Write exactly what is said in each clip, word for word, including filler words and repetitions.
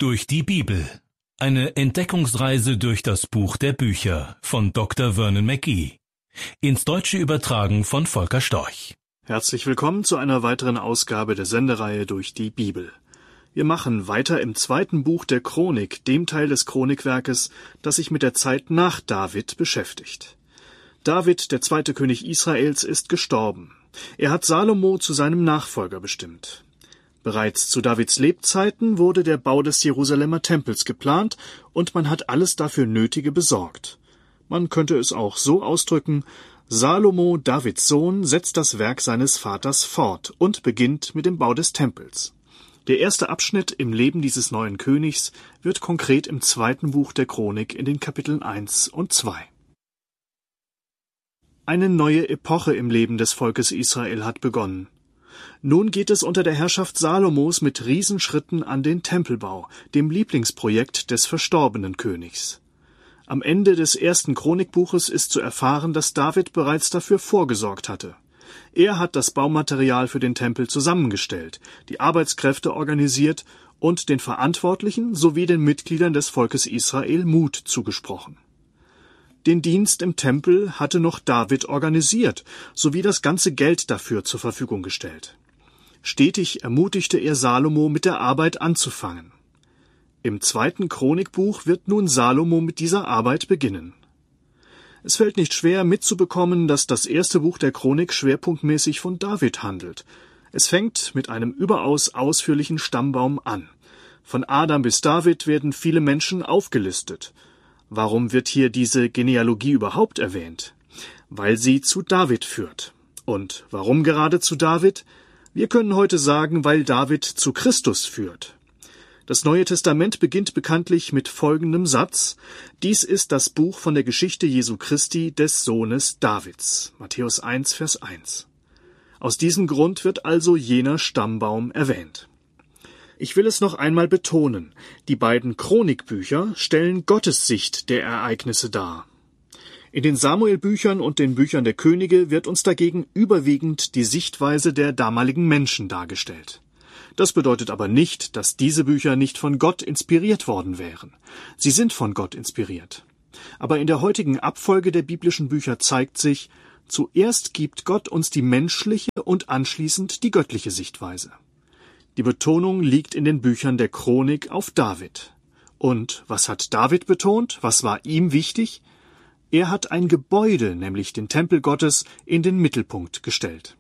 Durch die Bibel. Eine Entdeckungsreise durch das Buch der Bücher von Doktor Vernon McGee. Ins Deutsche übertragen von Volker Storch. Herzlich willkommen zu einer weiteren Ausgabe der Sendereihe Durch die Bibel. Wir machen weiter im zweiten Buch der Chronik, dem Teil des Chronikwerkes, das sich mit der Zeit nach David beschäftigt. David, der zweite König Israels, ist gestorben. Er hat Salomo zu seinem Nachfolger bestimmt. Bereits zu Davids Lebzeiten wurde der Bau des Jerusalemer Tempels geplant und man hat alles dafür Nötige besorgt. Man könnte es auch so ausdrücken: Salomo, Davids Sohn, setzt das Werk seines Vaters fort und beginnt mit dem Bau des Tempels. Der erste Abschnitt im Leben dieses neuen Königs wird konkret im zweiten Buch der Chronik in den Kapiteln eins und zwei. Eine neue Epoche im Leben des Volkes Israel hat begonnen. Nun geht es unter der Herrschaft Salomos mit Riesenschritten an den Tempelbau, dem Lieblingsprojekt des verstorbenen Königs. Am Ende des ersten Chronikbuches ist zu erfahren, dass David bereits dafür vorgesorgt hatte. Er hat das Baumaterial für den Tempel zusammengestellt, die Arbeitskräfte organisiert und den Verantwortlichen sowie den Mitgliedern des Volkes Israel Mut zugesprochen. Den Dienst im Tempel hatte noch David organisiert, sowie das ganze Geld dafür zur Verfügung gestellt. Stetig ermutigte er Salomo, mit der Arbeit anzufangen. Im zweiten Chronikbuch wird nun Salomo mit dieser Arbeit beginnen. Es fällt nicht schwer mitzubekommen, dass das erste Buch der Chronik schwerpunktmäßig von David handelt. Es fängt mit einem überaus ausführlichen Stammbaum an. Von Adam bis David werden viele Menschen aufgelistet. Warum wird hier diese Genealogie überhaupt erwähnt? Weil sie zu David führt. Und warum gerade zu David? Wir können heute sagen, weil David zu Christus führt. Das Neue Testament beginnt bekanntlich mit folgendem Satz: Dies ist das Buch von der Geschichte Jesu Christi, des Sohnes Davids. Matthäus eins, Vers eins. Aus diesem Grund wird also jener Stammbaum erwähnt. Ich will es noch einmal betonen: Die beiden Chronikbücher stellen Gottes Sicht der Ereignisse dar. In den Samuelbüchern und den Büchern der Könige wird uns dagegen überwiegend die Sichtweise der damaligen Menschen dargestellt. Das bedeutet aber nicht, dass diese Bücher nicht von Gott inspiriert worden wären. Sie sind von Gott inspiriert. Aber in der heutigen Abfolge der biblischen Bücher zeigt sich: Zuerst gibt Gott uns die menschliche und anschließend die göttliche Sichtweise. Die Betonung liegt in den Büchern der Chronik auf David. Und was hat David betont? Was war ihm wichtig? Er hat ein Gebäude, nämlich den Tempel Gottes, in den Mittelpunkt gestellt.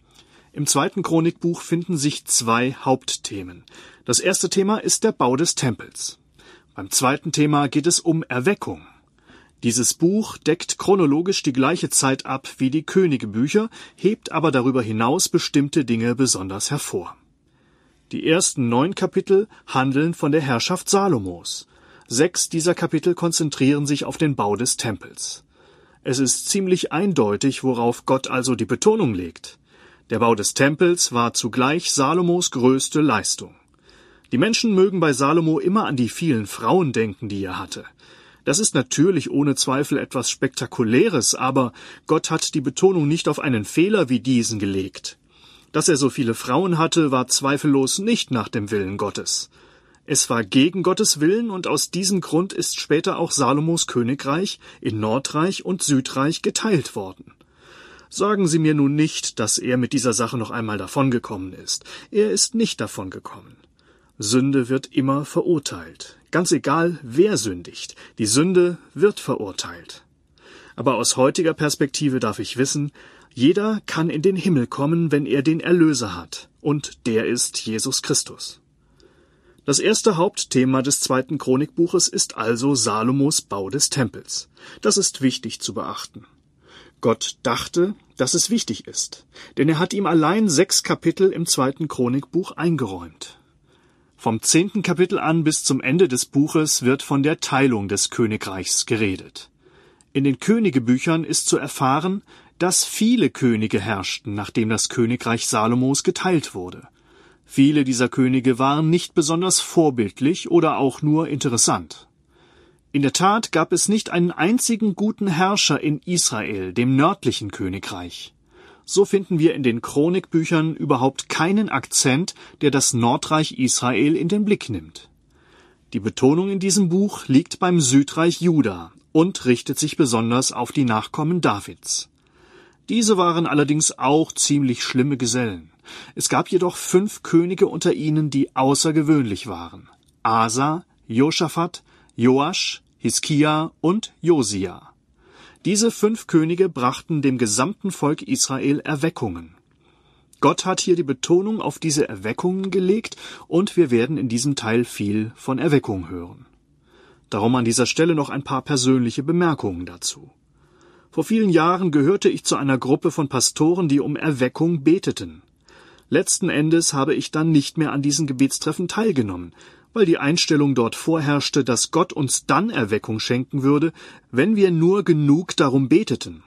Im zweiten Chronikbuch finden sich zwei Hauptthemen. Das erste Thema ist der Bau des Tempels. Beim zweiten Thema geht es um Erweckung. Dieses Buch deckt chronologisch die gleiche Zeit ab wie die Königebücher, hebt aber darüber hinaus bestimmte Dinge besonders hervor. Die ersten neun Kapitel handeln von der Herrschaft Salomos. Sechs dieser Kapitel konzentrieren sich auf den Bau des Tempels. Es ist ziemlich eindeutig, worauf Gott also die Betonung legt. Der Bau des Tempels war zugleich Salomos größte Leistung. Die Menschen mögen bei Salomo immer an die vielen Frauen denken, die er hatte. Das ist natürlich ohne Zweifel etwas Spektakuläres, aber Gott hat die Betonung nicht auf einen Fehler wie diesen gelegt. Dass er so viele Frauen hatte, war zweifellos nicht nach dem Willen Gottes. Es war gegen Gottes Willen, und aus diesem Grund ist später auch Salomos Königreich in Nordreich und Südreich geteilt worden. Sagen Sie mir nun nicht, dass er mit dieser Sache noch einmal davongekommen ist. Er ist nicht davongekommen. Sünde wird immer verurteilt. Ganz egal, wer sündigt. Die Sünde wird verurteilt. Aber aus heutiger Perspektive darf ich wissen: Jeder kann in den Himmel kommen, wenn er den Erlöser hat. Und der ist Jesus Christus. Das erste Hauptthema des zweiten Chronikbuches ist also Salomos Bau des Tempels. Das ist wichtig zu beachten. Gott dachte, dass es wichtig ist, denn er hat ihm allein sechs Kapitel im zweiten Chronikbuch eingeräumt. Vom zehnten Kapitel an bis zum Ende des Buches wird von der Teilung des Königreichs geredet. In den Königebüchern ist zu erfahren, dass viele Könige herrschten, nachdem das Königreich Salomos geteilt wurde. Viele dieser Könige waren nicht besonders vorbildlich oder auch nur interessant. In der Tat gab es nicht einen einzigen guten Herrscher in Israel, dem nördlichen Königreich. So finden wir in den Chronikbüchern überhaupt keinen Akzent, der das Nordreich Israel in den Blick nimmt. Die Betonung in diesem Buch liegt beim Südreich Juda und richtet sich besonders auf die Nachkommen Davids. Diese waren allerdings auch ziemlich schlimme Gesellen. Es gab jedoch fünf Könige unter ihnen, die außergewöhnlich waren: Asa, Josaphat, Joasch, Hiskia und Josia. Diese fünf Könige brachten dem gesamten Volk Israel Erweckungen. Gott hat hier die Betonung auf diese Erweckungen gelegt, und wir werden in diesem Teil viel von Erweckung hören. Darum an dieser Stelle noch ein paar persönliche Bemerkungen dazu. Vor vielen Jahren gehörte ich zu einer Gruppe von Pastoren, die um Erweckung beteten. Letzten Endes habe ich dann nicht mehr an diesen Gebetstreffen teilgenommen, weil die Einstellung dort vorherrschte, dass Gott uns dann Erweckung schenken würde, wenn wir nur genug darum beteten.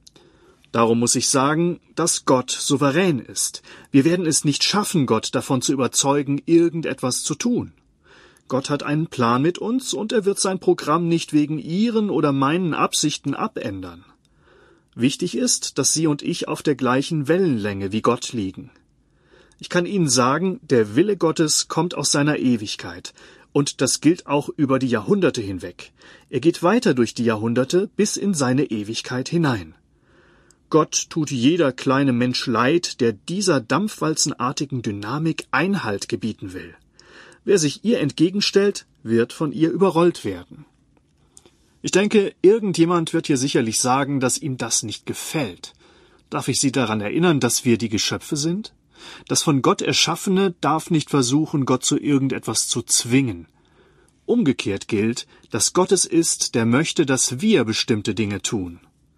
Darum muss ich sagen, dass Gott souverän ist. Wir werden es nicht schaffen, Gott davon zu überzeugen, irgendetwas zu tun. Gott hat einen Plan mit uns, und er wird sein Programm nicht wegen Ihren oder meinen Absichten abändern. Wichtig ist, dass Sie und ich auf der gleichen Wellenlänge wie Gott liegen. Ich kann Ihnen sagen, der Wille Gottes kommt aus seiner Ewigkeit, und das gilt auch über die Jahrhunderte hinweg. Er geht weiter durch die Jahrhunderte bis in seine Ewigkeit hinein. Gott tut jeder kleine Mensch leid, der dieser dampfwalzenartigen Dynamik Einhalt gebieten will. Wer sich ihr entgegenstellt, wird von ihr überrollt werden. Ich denke, irgendjemand wird hier sicherlich sagen, dass ihm das nicht gefällt. Darf ich Sie daran erinnern, dass wir die Geschöpfe sind? Das von Gott Erschaffene darf nicht versuchen, Gott zu irgendetwas zu zwingen. Umgekehrt gilt, dass Gott es ist, der möchte, dass wir bestimmte Dinge tun.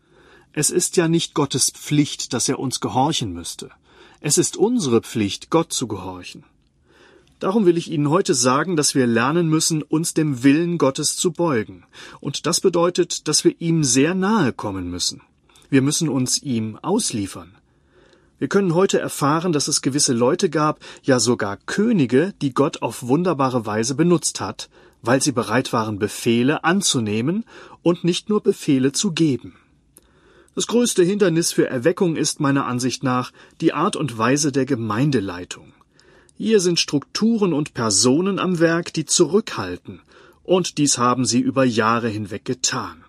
Es ist ja nicht Gottes Pflicht, dass er uns gehorchen müsste. Es ist unsere Pflicht, Gott zu gehorchen. Darum will ich Ihnen heute sagen, dass wir lernen müssen, uns dem Willen Gottes zu beugen. Und das bedeutet, dass wir ihm sehr nahe kommen müssen. Wir müssen uns ihm ausliefern. Wir können heute erfahren, dass es gewisse Leute gab, ja sogar Könige, die Gott auf wunderbare Weise benutzt hat, weil sie bereit waren, Befehle anzunehmen und nicht nur Befehle zu geben. Das größte Hindernis für Erweckung ist meiner Ansicht nach die Art und Weise der Gemeindeleitung. Hier sind Strukturen und Personen am Werk, die zurückhalten, und dies haben sie über Jahre hinweg getan.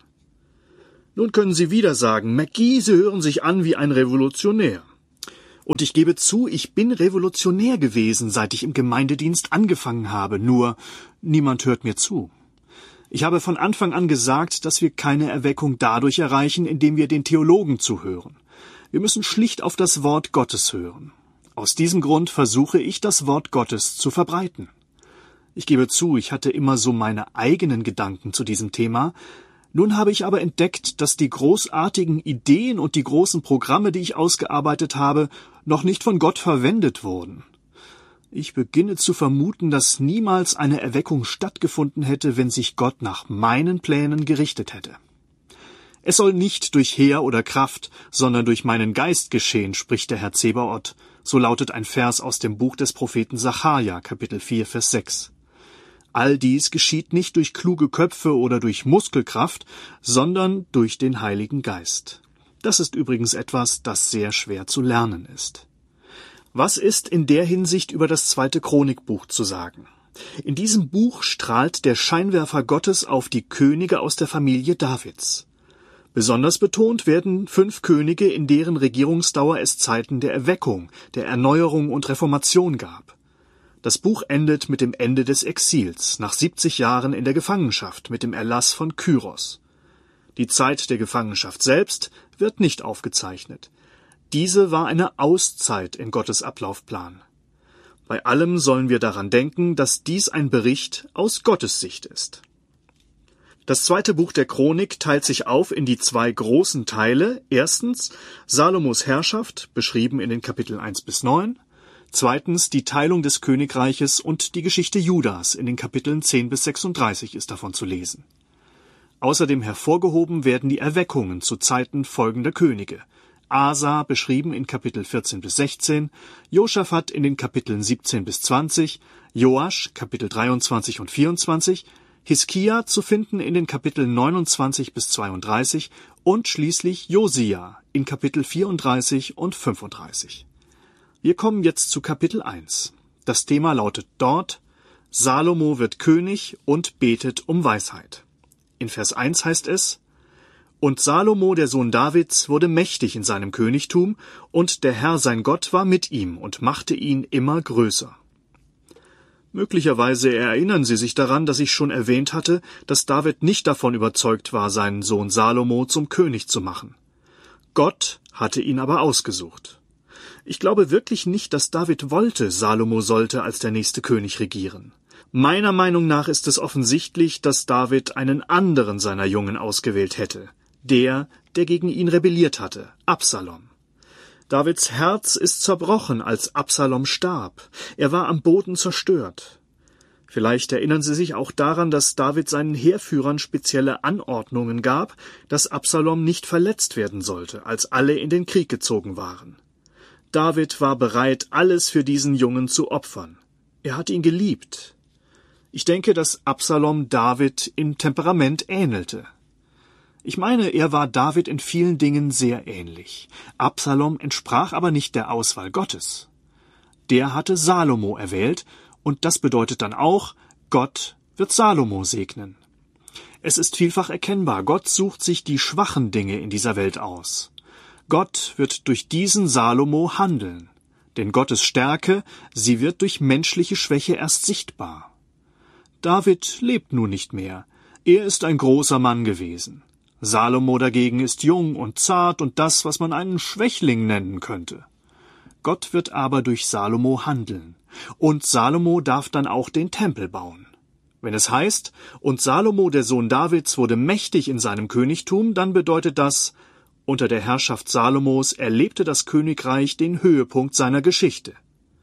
Nun können Sie wieder sagen, McGee, Sie hören sich an wie ein Revolutionär. Und ich gebe zu, ich bin revolutionär gewesen, seit ich im Gemeindedienst angefangen habe, nur niemand hört mir zu. Ich habe von Anfang an gesagt, dass wir keine Erweckung dadurch erreichen, indem wir den Theologen zuhören. Wir müssen schlicht auf das Wort Gottes hören. Aus diesem Grund versuche ich, das Wort Gottes zu verbreiten. Ich gebe zu, ich hatte immer so meine eigenen Gedanken zu diesem Thema. Nun habe ich aber entdeckt, dass die großartigen Ideen und die großen Programme, die ich ausgearbeitet habe, noch nicht von Gott verwendet wurden. Ich beginne zu vermuten, dass niemals eine Erweckung stattgefunden hätte, wenn sich Gott nach meinen Plänen gerichtet hätte. Es soll nicht durch Heer oder Kraft, sondern durch meinen Geist geschehen, spricht der Herr Zebaoth. So lautet ein Vers aus dem Buch des Propheten Sacharja, Kapitel vier, Vers sechs. All dies geschieht nicht durch kluge Köpfe oder durch Muskelkraft, sondern durch den Heiligen Geist. Das ist übrigens etwas, das sehr schwer zu lernen ist. Was ist in der Hinsicht über das zweite Chronikbuch zu sagen? In diesem Buch strahlt der Scheinwerfer Gottes auf die Könige aus der Familie Davids. Besonders betont werden fünf Könige, in deren Regierungsdauer es Zeiten der Erweckung, der Erneuerung und Reformation gab. Das Buch endet mit dem Ende des Exils, nach siebzig Jahren in der Gefangenschaft, mit dem Erlass von Kyros. Die Zeit der Gefangenschaft selbst wird nicht aufgezeichnet. Diese war eine Auszeit in Gottes Ablaufplan. Bei allem sollen wir daran denken, dass dies ein Bericht aus Gottes Sicht ist. Das zweite Buch der Chronik teilt sich auf in die zwei großen Teile. Erstens Salomos Herrschaft, beschrieben in den Kapiteln eins bis neun. Zweitens die Teilung des Königreiches und die Geschichte Judas in den Kapiteln zehn bis sechsunddreißig ist davon zu lesen. Außerdem hervorgehoben werden die Erweckungen zu Zeiten folgender Könige. Asa, beschrieben in Kapitel vierzehn bis sechzehn, Josaphat in den Kapiteln siebzehn bis zwanzig, Joasch, Kapitel dreiundzwanzig und vierundzwanzig, Hiskia zu finden in den Kapiteln neunundzwanzig bis zweiunddreißig und schließlich Josia in Kapitel vierunddreißig und fünfunddreißig. Wir kommen jetzt zu Kapitel eins. Das Thema lautet dort: Salomo wird König und betet um Weisheit. In Vers eins heißt es: Und Salomo, der Sohn Davids, wurde mächtig in seinem Königtum, und der Herr sein Gott war mit ihm und machte ihn immer größer. Möglicherweise erinnern Sie sich daran, dass ich schon erwähnt hatte, dass David nicht davon überzeugt war, seinen Sohn Salomo zum König zu machen. Gott hatte ihn aber ausgesucht. Ich glaube wirklich nicht, dass David wollte, Salomo sollte als der nächste König regieren. Meiner Meinung nach ist es offensichtlich, dass David einen anderen seiner Jungen ausgewählt hätte. Der, der gegen ihn rebelliert hatte, Absalom. Davids Herz ist zerbrochen, als Absalom starb. Er war am Boden zerstört. Vielleicht erinnern Sie sich auch daran, dass David seinen Heerführern spezielle Anordnungen gab, dass Absalom nicht verletzt werden sollte, als alle in den Krieg gezogen waren. David war bereit, alles für diesen Jungen zu opfern. Er hat ihn geliebt. Ich denke, dass Absalom David im Temperament ähnelte. Ich meine, er war David in vielen Dingen sehr ähnlich. Absalom entsprach aber nicht der Auswahl Gottes. Der hatte Salomo erwählt, und das bedeutet dann auch, Gott wird Salomo segnen. Es ist vielfach erkennbar, Gott sucht sich die schwachen Dinge in dieser Welt aus. Gott wird durch diesen Salomo handeln. Denn Gottes Stärke, sie wird durch menschliche Schwäche erst sichtbar. David lebt nun nicht mehr. Er ist ein großer Mann gewesen. Salomo dagegen ist jung und zart und das, was man einen Schwächling nennen könnte. Gott wird aber durch Salomo handeln. Und Salomo darf dann auch den Tempel bauen. Wenn es heißt, und Salomo, der Sohn Davids, wurde mächtig in seinem Königtum, dann bedeutet das, unter der Herrschaft Salomos erlebte das Königreich den Höhepunkt seiner Geschichte.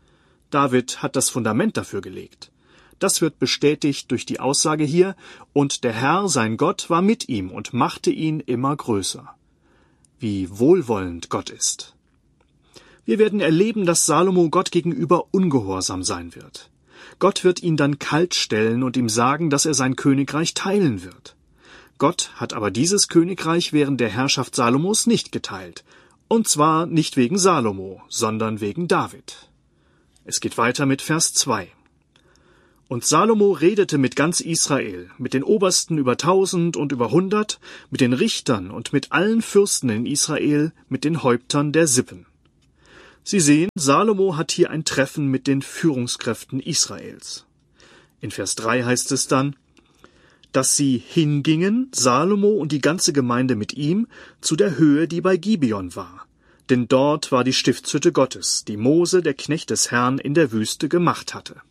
David hat das Fundament dafür gelegt. Das wird bestätigt durch die Aussage hier, und der Herr, sein Gott, war mit ihm und machte ihn immer größer. Wie wohlwollend Gott ist. Wir werden erleben, dass Salomo Gott gegenüber ungehorsam sein wird. Gott wird ihn dann kalt stellen und ihm sagen, dass er sein Königreich teilen wird. Gott hat aber dieses Königreich während der Herrschaft Salomos nicht geteilt. Und zwar nicht wegen Salomo, sondern wegen David. Es geht weiter mit Vers zwei. Und Salomo redete mit ganz Israel, mit den Obersten über tausend und über hundert, mit den Richtern und mit allen Fürsten in Israel, mit den Häuptern der Sippen. Sie sehen, Salomo hat hier ein Treffen mit den Führungskräften Israels. In Vers drei heißt es dann, dass sie hingingen, Salomo und die ganze Gemeinde mit ihm, zu der Höhe, die bei Gibeon war. Denn dort war die Stiftshütte Gottes, die Mose, der Knecht des Herrn, in der Wüste gemacht hatte.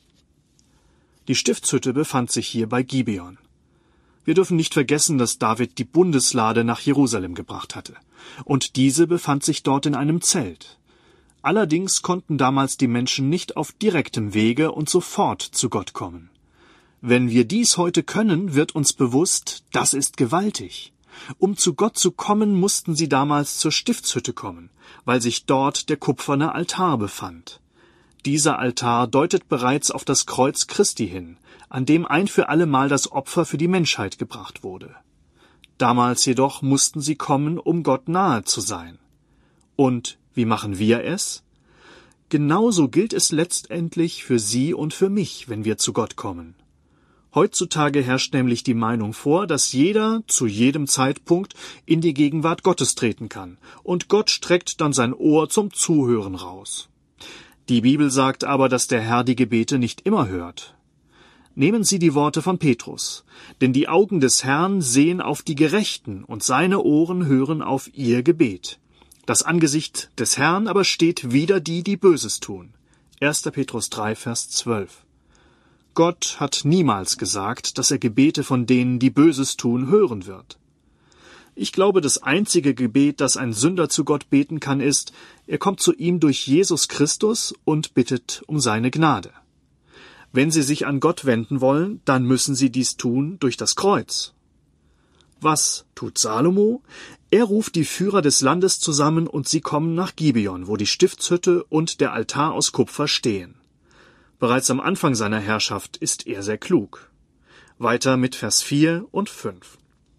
Die Stiftshütte befand sich hier bei Gibeon. Wir dürfen nicht vergessen, dass David die Bundeslade nach Jerusalem gebracht hatte. Und diese befand sich dort in einem Zelt. Allerdings konnten damals die Menschen nicht auf direktem Wege und sofort zu Gott kommen. Wenn wir dies heute können, wird uns bewusst, das ist gewaltig. Um zu Gott zu kommen, mussten sie damals zur Stiftshütte kommen, weil sich dort der kupferne Altar befand. Dieser Altar deutet bereits auf das Kreuz Christi hin, an dem ein für allemal das Opfer für die Menschheit gebracht wurde. Damals jedoch mussten sie kommen, um Gott nahe zu sein. Und wie machen wir es? Genauso gilt es letztendlich für Sie und für mich, wenn wir zu Gott kommen. Heutzutage herrscht nämlich die Meinung vor, dass jeder zu jedem Zeitpunkt in die Gegenwart Gottes treten kann, und Gott streckt dann sein Ohr zum Zuhören raus. Die Bibel sagt aber, dass der Herr die Gebete nicht immer hört. Nehmen Sie die Worte von Petrus, denn die Augen des Herrn sehen auf die Gerechten, und seine Ohren hören auf ihr Gebet. Das Angesicht des Herrn aber steht wider die, die Böses tun. erster Petrus drei, Vers zwölf. Gott hat niemals gesagt, dass er Gebete von denen, die Böses tun, hören wird. Ich glaube, das einzige Gebet, das ein Sünder zu Gott beten kann, ist, er kommt zu ihm durch Jesus Christus und bittet um seine Gnade. Wenn Sie sich an Gott wenden wollen, dann müssen Sie dies tun durch das Kreuz. Was tut Salomo? Er ruft die Führer des Landes zusammen und sie kommen nach Gibeon, wo die Stiftshütte und der Altar aus Kupfer stehen. Bereits am Anfang seiner Herrschaft ist er sehr klug. Weiter mit Vers vier und fünf.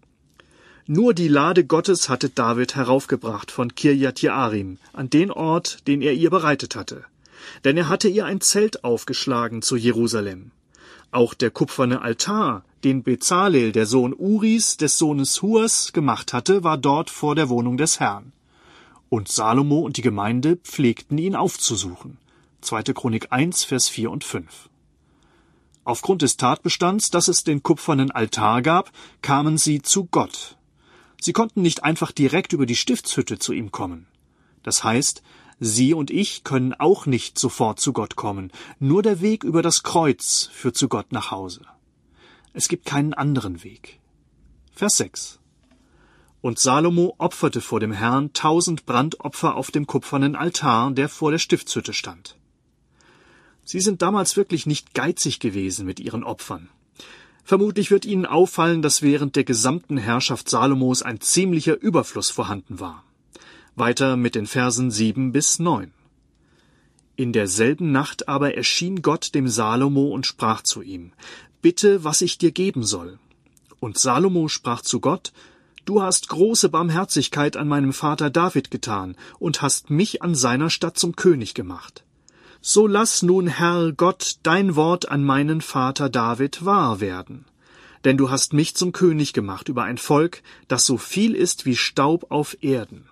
Nur die Lade Gottes hatte David heraufgebracht von Kirjat Jearim, an den Ort, den er ihr bereitet hatte. Denn er hatte ihr ein Zelt aufgeschlagen zu Jerusalem. Auch der kupferne Altar, den Bezalel, der Sohn Uris, des Sohnes Hurs, gemacht hatte, war dort vor der Wohnung des Herrn. Und Salomo und die Gemeinde pflegten ihn aufzusuchen. zweite Chronik eins, Vers vier und fünf. Aufgrund des Tatbestands, dass es den kupfernen Altar gab, kamen sie zu Gott. Sie konnten nicht einfach direkt über die Stiftshütte zu ihm kommen. Das heißt, Sie und ich können auch nicht sofort zu Gott kommen. Nur der Weg über das Kreuz führt zu Gott nach Hause. Es gibt keinen anderen Weg. Vers sechs. Und Salomo opferte vor dem Herrn tausend Brandopfer auf dem kupfernen Altar, der vor der Stiftshütte stand. Sie sind damals wirklich nicht geizig gewesen mit ihren Opfern. Vermutlich wird Ihnen auffallen, dass während der gesamten Herrschaft Salomos ein ziemlicher Überfluss vorhanden war. Weiter mit den Versen sieben bis neun. In derselben Nacht aber erschien Gott dem Salomo und sprach zu ihm: Bitte, was ich dir geben soll. Und Salomo sprach zu Gott: Du hast große Barmherzigkeit an meinem Vater David getan und hast mich an seiner Statt zum König gemacht. So lass nun, Herr Gott, dein Wort an meinen Vater David wahr werden. Denn du hast mich zum König gemacht über ein Volk, das so viel ist wie Staub auf Erden.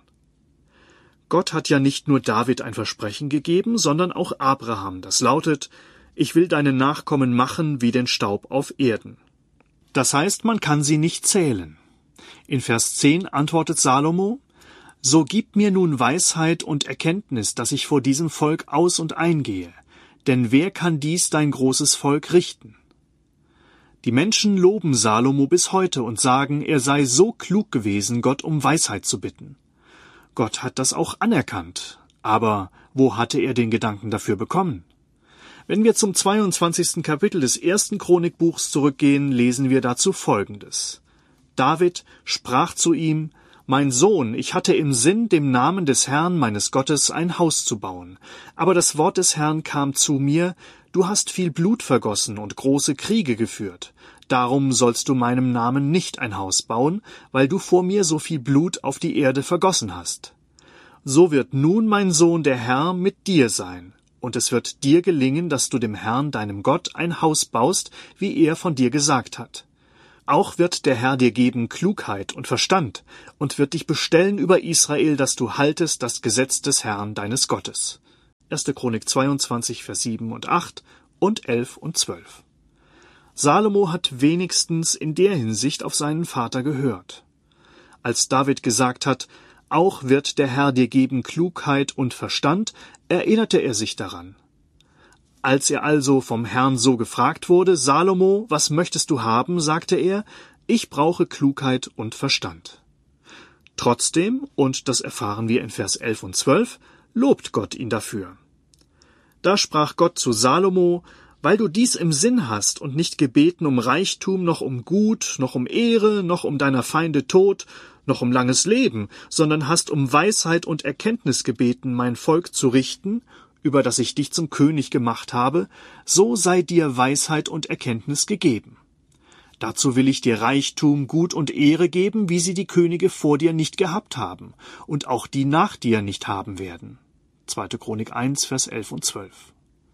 Gott hat ja nicht nur David ein Versprechen gegeben, sondern auch Abraham, das lautet: Ich will deine Nachkommen machen wie den Staub auf Erden. Das heißt, man kann sie nicht zählen. In Vers zehn antwortet Salomo: So gib mir nun Weisheit und Erkenntnis, dass ich vor diesem Volk aus- und eingehe. Denn wer kann dies dein großes Volk richten? Die Menschen loben Salomo bis heute und sagen, er sei so klug gewesen, Gott um Weisheit zu bitten. Gott hat das auch anerkannt. Aber wo hatte er den Gedanken dafür bekommen? Wenn wir zum zweiundzwanzigsten Kapitel des ersten Chronikbuchs zurückgehen, lesen wir dazu Folgendes. David sprach zu ihm: Mein Sohn, ich hatte im Sinn, dem Namen des Herrn meines Gottes ein Haus zu bauen. Aber das Wort des Herrn kam zu mir: Du hast viel Blut vergossen und große Kriege geführt. Darum sollst du meinem Namen nicht ein Haus bauen, weil du vor mir so viel Blut auf die Erde vergossen hast. So wird nun, mein Sohn, der Herr mit dir sein. Und es wird dir gelingen, dass du dem Herrn, deinem Gott, ein Haus baust, wie er von dir gesagt hat. Auch wird der Herr dir geben Klugheit und Verstand und wird dich bestellen über Israel, dass du haltest das Gesetz des Herrn, deines Gottes. erste Chronik zweiundzwanzig, Vers sieben und acht und elf und zwölf. Salomo hat wenigstens in der Hinsicht auf seinen Vater gehört. Als David gesagt hat, auch wird der Herr dir geben Klugheit und Verstand, erinnerte er sich daran. Als er also vom Herrn so gefragt wurde: Salomo, was möchtest du haben? Sagte er: Ich brauche Klugheit und Verstand. Trotzdem, und das erfahren wir in Vers elf und zwölf, lobt Gott ihn dafür. Da sprach Gott zu Salomo: Weil du dies im Sinn hast und nicht gebeten um Reichtum, noch um Gut, noch um Ehre, noch um deiner Feinde Tod, noch um langes Leben, sondern hast um Weisheit und Erkenntnis gebeten, mein Volk zu richten, über das ich dich zum König gemacht habe, so sei dir Weisheit und Erkenntnis gegeben. Dazu will ich dir Reichtum, Gut und Ehre geben, wie sie die Könige vor dir nicht gehabt haben und auch die nach dir nicht haben werden. zweite Chronik eins, Vers elf und zwölf.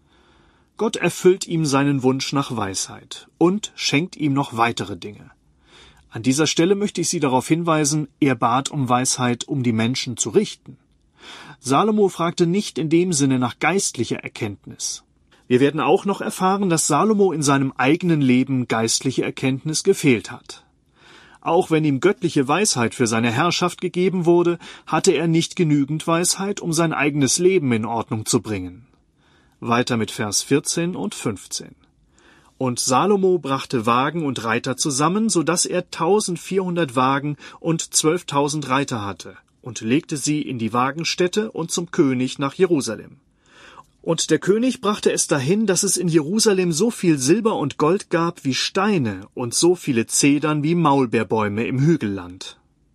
Gott erfüllt ihm seinen Wunsch nach Weisheit und schenkt ihm noch weitere Dinge. An dieser Stelle möchte ich Sie darauf hinweisen, er bat um Weisheit, um die Menschen zu richten. Salomo fragte nicht in dem Sinne nach geistlicher Erkenntnis. Wir werden auch noch erfahren, dass Salomo in seinem eigenen Leben geistliche Erkenntnis gefehlt hat. Auch wenn ihm göttliche Weisheit für seine Herrschaft gegeben wurde, hatte er nicht genügend Weisheit, um sein eigenes Leben in Ordnung zu bringen. Weiter mit Vers vierzehn und fünfzehn. Und Salomo brachte Wagen und Reiter zusammen, so dass er tausendvierhundert Wagen und zwölftausend Reiter hatte, und legte sie in die Wagenstätte und zum König nach Jerusalem. Und der König brachte es dahin, dass es in Jerusalem so viel Silber und Gold gab wie Steine und so viele Zedern wie Maulbeerbäume im Hügelland.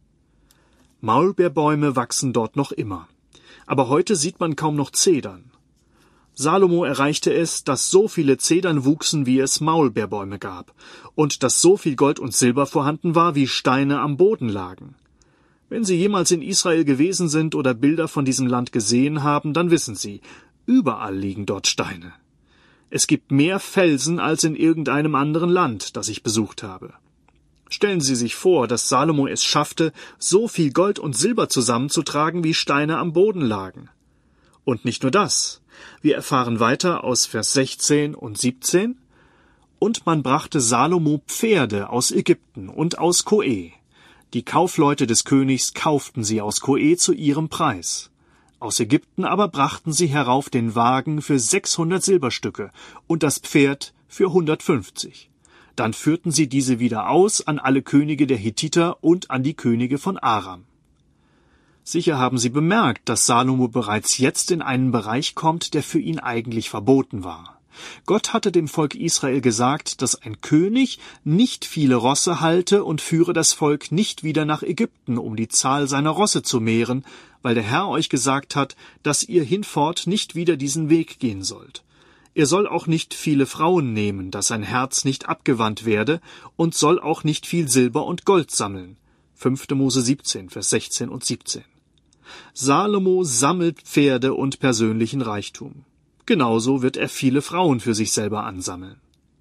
Maulbeerbäume wachsen dort noch immer, aber heute sieht man kaum noch Zedern. Salomo erreichte es, dass so viele Zedern wuchsen, wie es Maulbeerbäume gab, und dass so viel Gold und Silber vorhanden war, wie Steine am Boden lagen. Wenn Sie jemals in Israel gewesen sind oder Bilder von diesem Land gesehen haben, dann wissen Sie, überall liegen dort Steine. Es gibt mehr Felsen als in irgendeinem anderen Land, das ich besucht habe. Stellen Sie sich vor, dass Salomo es schaffte, so viel Gold und Silber zusammenzutragen, wie Steine am Boden lagen. Und nicht nur das. Wir erfahren weiter aus Vers sechzehn und siebzehn. Und man brachte Salomo Pferde aus Ägypten und aus Koe. Die Kaufleute des Königs kauften sie aus Koe zu ihrem Preis. Aus Ägypten aber brachten sie herauf den Wagen für sechshundert Silberstücke und das Pferd für hundertfünfzig. Dann führten sie diese wieder aus an alle Könige der Hethiter und an die Könige von Aram. Sicher haben Sie bemerkt, dass Salomo bereits jetzt in einen Bereich kommt, der für ihn eigentlich verboten war. Gott hatte dem Volk Israel gesagt, dass ein König nicht viele Rosse halte und führe das Volk nicht wieder nach Ägypten, um die Zahl seiner Rosse zu mehren, weil der Herr euch gesagt hat, dass ihr hinfort nicht wieder diesen Weg gehen sollt. Er soll auch nicht viele Frauen nehmen, dass sein Herz nicht abgewandt werde, und soll auch nicht viel Silber und Gold sammeln. fünfte Mose siebzehn, Vers sechzehn und siebzehn. Salomo sammelt Pferde und persönlichen Reichtum. Genauso wird er viele Frauen für sich selber ansammeln.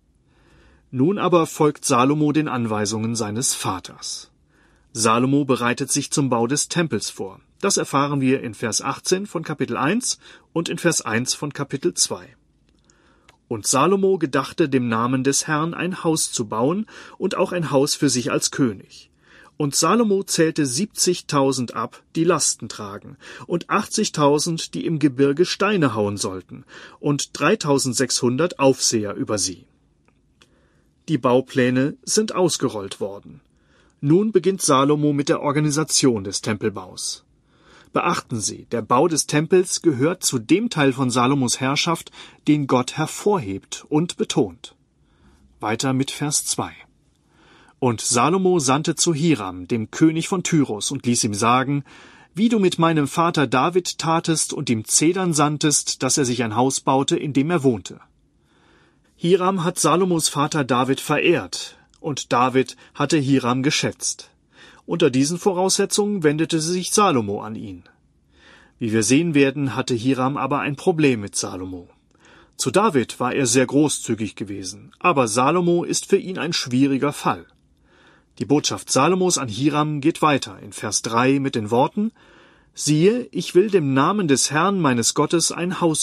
Nun aber folgt Salomo den Anweisungen seines Vaters. Salomo bereitet sich zum Bau des Tempels vor. Das erfahren wir in Vers achtzehn von Kapitel eins und in Vers eins von Kapitel zwei. Und Salomo gedachte, dem Namen des Herrn ein Haus zu bauen und auch ein Haus für sich als König. Und Salomo zählte siebzigtausend ab, die Lasten tragen, und achtzigtausend, die im Gebirge Steine hauen sollten, und dreitausendsechshundert Aufseher über sie. Die Baupläne sind ausgerollt worden. Nun beginnt Salomo mit der Organisation des Tempelbaus. Beachten Sie, der Bau des Tempels gehört zu dem Teil von Salomos Herrschaft, den Gott hervorhebt und betont. Weiter mit Vers zwei. Und Salomo sandte zu Hiram, dem König von Tyrus, und ließ ihm sagen, wie du mit meinem Vater David tatest und ihm Zedern sandtest, dass er sich ein Haus baute, in dem er wohnte. Hiram hat Salomos Vater David verehrt, und David hatte Hiram geschätzt. Unter diesen Voraussetzungen wendete sich Salomo an ihn. Wie wir sehen werden, hatte Hiram aber ein Problem mit Salomo. Zu David war er sehr großzügig gewesen, aber Salomo ist für ihn ein schwieriger Fall. Die Botschaft Salomos an Hiram geht weiter in Vers drei mit den Worten: Siehe, ich will dem Namen des Herrn meines Gottes ein Haus